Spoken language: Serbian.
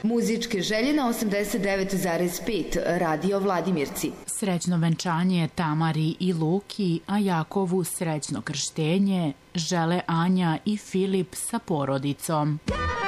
Muzičke želje na 89,5 Radio Vladimirci. Srećno venčanje Tamari i Luki, a Jakovu srećno krštenje žele Anja i Filip sa porodicom.